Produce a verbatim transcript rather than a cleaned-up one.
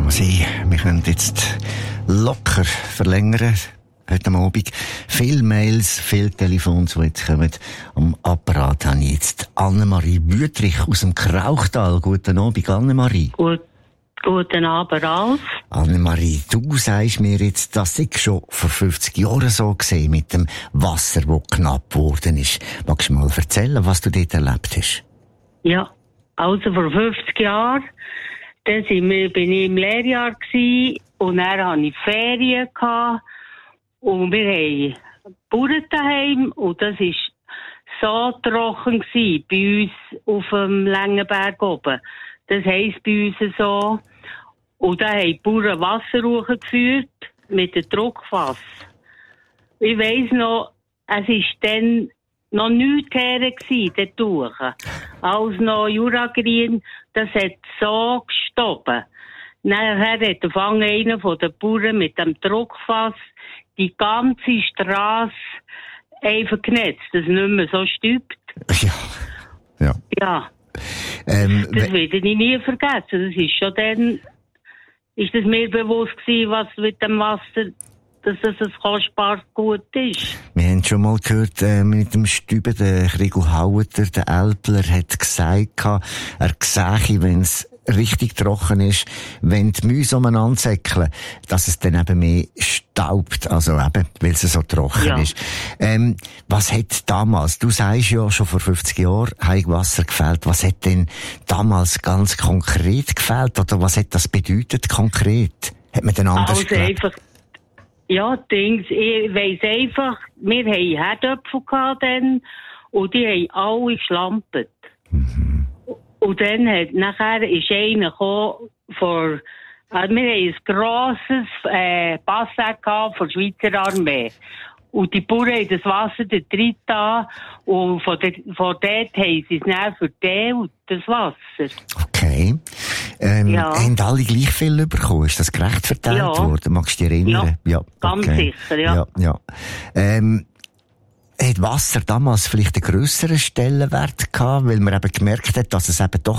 Sie, wir können jetzt locker verlängern. Heute Abend viele Mails, viele Telefons, die jetzt kommen. Am Apparat habe ich jetzt Annemarie Wüthrich aus dem Krauchtal. Guten Abend, Annemarie. Gut, guten Abend, Ralf. Annemarie, du sagst mir jetzt, das sei schon vor fünfzig Jahren so gesehen mit dem Wasser, das knapp geworden ist. Magst du mal erzählen, was du dort erlebt hast? Ja, also vor fünfzig Jahren, dann sind wir, bin ich im Lehrjahr gewesen, und dann hatte ich Ferien gehabt, und wir haben Bauern daheim, und das war so trocken gewesen, bei uns auf dem Längenberg oben. Das heisst bei uns so. Und da haben die Bauern Wasser hochgeführt mit dem Druckfass. Ich weiss noch, es war dann noch nichts her gewesen, dort durch. Als noch Juragrün, das hat so gestoben. Nachher hat der Fang einer von den Bauern mit dem Druckfass die ganze Strasse einfach genetzt, dass es nicht mehr so stübt. Ja. Ja. Ja. Ähm, das werde ich nie vergessen. Das ist schon dann, ist das mir bewusst gewesen, was mit dem Wasser, dass das ein kostbares Gut ist. Wir haben schon mal gehört, äh, mit dem Stüben, der Gregor Haueter, der Älpler, hat gesagt, er sehe, wenn es richtig trocken ist, wenn die Mäuse umeinander säckeln, dass es dann eben mehr staubt, also eben, weil es so trocken Ja. ist. Ähm, was hat damals, du sagst ja schon vor fünfzig Jahren, Wasser gefehlt, was hat denn damals ganz konkret gefehlt, oder was hat das bedeutet konkret? Hat man denn anders Also gelebt? einfach, ja, Dings, ich weiss einfach, wir hatten Herdöpfel gehabt dann, und die haben alle geschlampet. Mhm. Und dann hat, nachher ist einer gekommen vor, also wir haben ein grosses, äh, Bassin gehabt von der Schweizer Armee. Und die Bauern haben das Wasser dort drin getan, und von, der, von dort haben sie es dann verteilt, das Wasser. Okay. Ähm, Ja. Haben alle gleich viel bekommen? Ist das gerecht verteilt Ja. worden? Magst du dich erinnern? Ja, ganz sicher, ja. ja, ja. Ähm, hat Wasser damals vielleicht einen grösseren Stellenwert gehabt, weil man eben gemerkt hat, dass es eben doch